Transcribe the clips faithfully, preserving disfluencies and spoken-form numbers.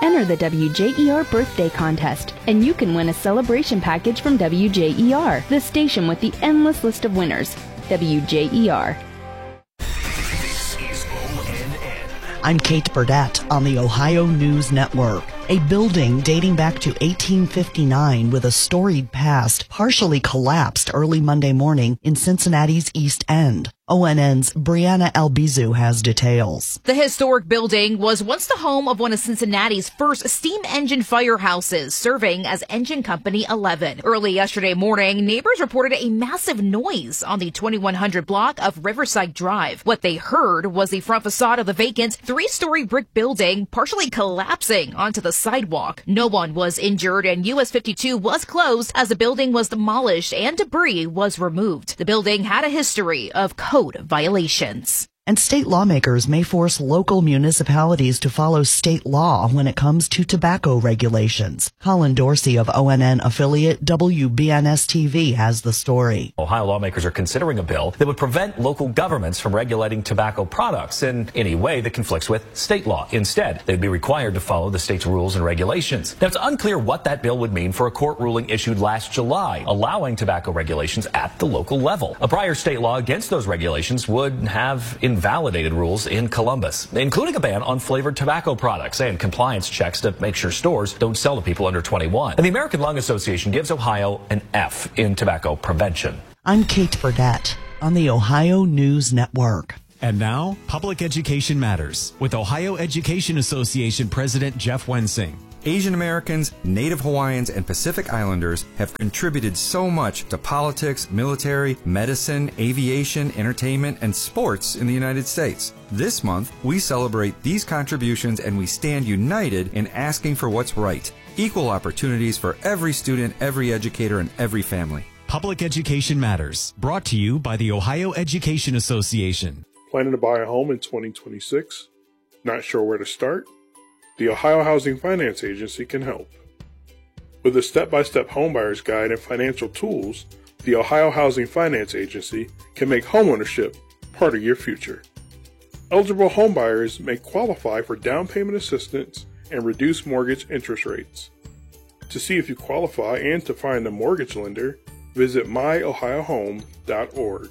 Enter the W J E R Birthday Contest, and you can win a celebration package from W J E R, the station with the endless list of winners. W J E R. This is O N N. I'm Kate Burdett on the Ohio News Network. A building dating back to eighteen fifty-nine with a storied past partially collapsed early Monday morning in Cincinnati's East End. O N N's Brianna Albizu has details. The historic building was once the home of one of Cincinnati's first steam engine firehouses, serving as Engine Company eleven. Early yesterday morning, neighbors reported a massive noise on the twenty-one hundred block of Riverside Drive. What they heard was the front facade of the vacant three-story brick building partially collapsing onto the sidewalk. No one was injured, and U S fifty-two was closed as the building was demolished and debris was removed. The building had a history of code violations. And state lawmakers may force local municipalities to follow state law when it comes to tobacco regulations. Colin Dorsey of O N N affiliate W B N S T V has the story. Ohio lawmakers are considering a bill that would prevent local governments from regulating tobacco products in any way that conflicts with state law. Instead, they'd be required to follow the state's rules and regulations. Now, it's unclear what that bill would mean for a court ruling issued last July, allowing tobacco regulations at the local level. A prior state law against those regulations would have invalidated rules in Columbus, including a ban on flavored tobacco products and compliance checks to make sure stores don't sell to people under twenty-one. And the American Lung Association gives Ohio an F in tobacco prevention. I'm Kate Burdett on the Ohio News Network. And now, Public Education Matters with Ohio Education Association President Jeff Wensing. Asian Americans, Native Hawaiians, and Pacific Islanders have contributed so much to politics, military, medicine, aviation, entertainment, and sports in the United States. This month, we celebrate these contributions and we stand united in asking for what's right. Equal opportunities for every student, every educator, and every family. Public Education Matters, brought to you by the Ohio Education Association. Planning to buy a home in twenty twenty-six? Not sure where to start? The Ohio Housing Finance Agency can help. With a step-by-step homebuyer's guide and financial tools, the Ohio Housing Finance Agency can make homeownership part of your future. Eligible homebuyers may qualify for down payment assistance and reduced mortgage interest rates. To see if you qualify and to find a mortgage lender, visit my ohio home dot org.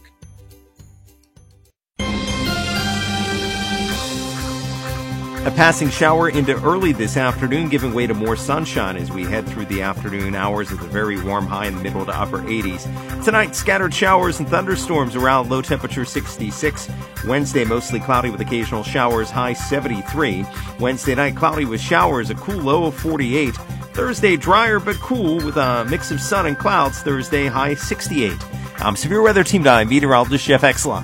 A passing shower into early this afternoon, giving way to more sunshine as we head through the afternoon hours with a very warm high in the middle to upper eighties. Tonight, scattered showers and thunderstorms around, low temperature sixty-six. Wednesday, mostly cloudy with occasional showers, high seventy-three. Wednesday night, cloudy with showers, a cool low of forty-eight. Thursday, drier but cool with a mix of sun and clouds. Thursday, high sixty-eight. I'm Severe Weather Team nine meteorologist Jeff Exline.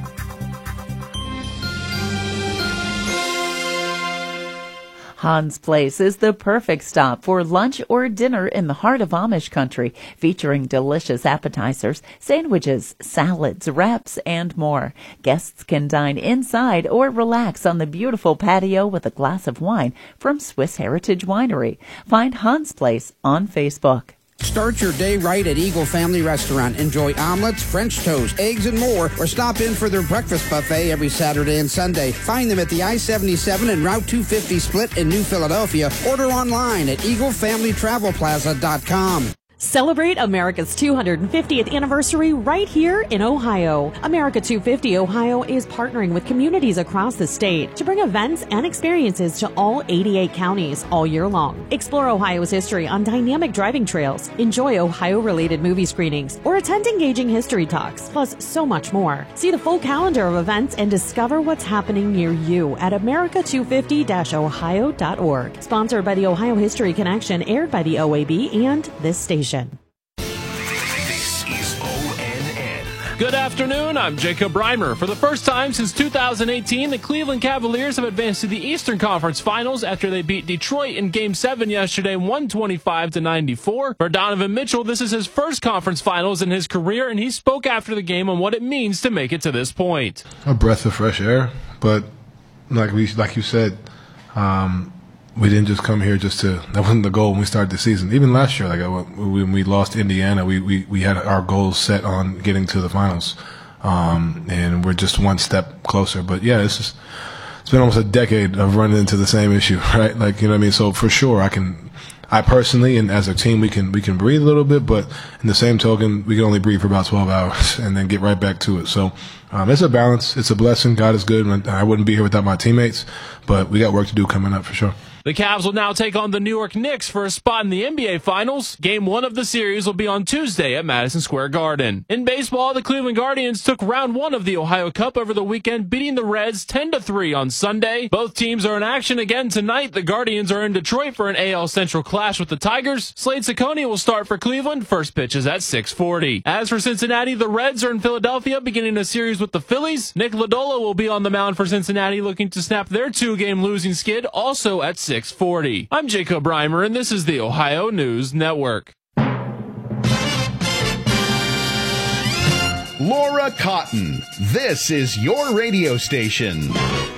Hans Place is the perfect stop for lunch or dinner in the heart of Amish country, featuring delicious appetizers, sandwiches, salads, wraps, and more. Guests can dine inside or relax on the beautiful patio with a glass of wine from Swiss Heritage Winery. Find Hans Place on Facebook. Start your day right at Eagle Family Restaurant. Enjoy omelets, French toast, eggs, and more, or stop in for their breakfast buffet every Saturday and Sunday. Find them at the I seventy-seven and Route two fifty split in New Philadelphia. Order online at eagle family travel plaza dot com. Celebrate America's two hundred fiftieth anniversary right here in Ohio. America two fifty Ohio is partnering with communities across the state to bring events and experiences to all eighty-eight counties all year long. Explore Ohio's history on dynamic driving trails, enjoy Ohio-related movie screenings, or attend engaging history talks, plus so much more. See the full calendar of events and discover what's happening near you at america two fifty dash ohio dot org. Sponsored by the Ohio History Connection, aired by the O A B and this station. This is O N N. Good afternoon, I'm Jacob Reimer. For the first time since two thousand eighteen, the Cleveland Cavaliers have advanced to the Eastern Conference Finals after they beat Detroit in Game seven yesterday, one twenty-five to ninety-four. For Donovan Mitchell, this is his first conference finals in his career, and he spoke after the game on what it means to make it to this point. A breath of fresh air, but like we, like you said, um, we didn't just come here just to, that wasn't the goal when we started the season. Even last year, like when we lost Indiana, we, we, we had our goals set on getting to the finals. Um, and we're just one step closer. But yeah, it's just, it's it's been almost a decade of running into the same issue, right? Like, you know what I mean? So for sure, I can, I personally and as a team, we can we can breathe a little bit, but in the same token, we can only breathe for about twelve hours and then get right back to it. So um, it's a balance. It's a blessing. God is good. I wouldn't be here without my teammates, but we got work to do coming up for sure. The Cavs will now take on the New York Knicks for a spot in the N B A Finals. Game one of the series will be on Tuesday at Madison Square Garden. In baseball, the Cleveland Guardians took round one of the Ohio Cup over the weekend, beating the Reds ten to three on Sunday. Both teams are in action again tonight. The Guardians are in Detroit for an A L Central clash with the Tigers. Slade Cecconi will start for Cleveland. First pitch is at six forty. As for Cincinnati, the Reds are in Philadelphia beginning a series with the Phillies. Nick Lodolo will be on the mound for Cincinnati, looking to snap their two-game losing skid, also at six forty. I'm Jacob Reimer, and this is the Ohio News Network. Laura Cotton, this is your radio station.